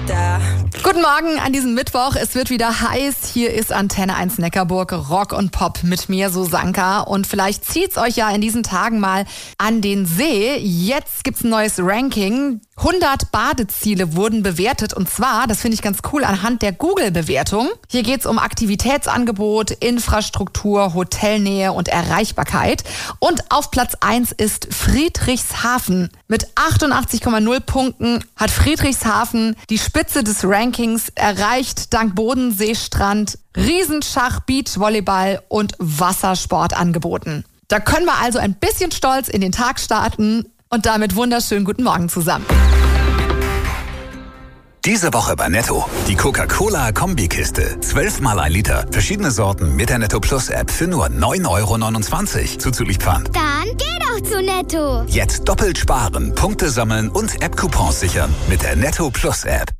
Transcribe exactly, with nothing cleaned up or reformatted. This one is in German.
Guten Morgen an diesem Mittwoch. Es wird wieder heiß. Hier ist Antenne eins Neckarburg, Rock und Pop mit mir, Susanka. Und vielleicht zieht's euch ja in diesen Tagen mal an den See. Jetzt gibt's ein neues Ranking. hundert Badeziele wurden bewertet. Und zwar, das finde ich ganz cool, anhand der Google-Bewertung. Hier geht's um Aktivitätsangebot, Infrastruktur, Hotelnähe und Erreichbarkeit. Und auf Platz eins ist Friedrichshafen. Mit achtundachtzig Komma null Punkten hat Friedrichshafen die Spitze des Rankings erreicht, dank Bodenseestrand, Riesenschach, Beachvolleyball und Wassersportangeboten. Da können wir also ein bisschen stolz in den Tag starten und damit wunderschönen guten Morgen zusammen. Diese Woche bei Netto. Die Coca-Cola-Kombikiste. zwölfmal ein Liter. Verschiedene Sorten mit der Netto Plus App für nur neun Euro neunundzwanzig. Zuzüglich Pfand. Dann geh doch zu Netto. Jetzt doppelt sparen, Punkte sammeln und App-Coupons sichern mit der Netto Plus App.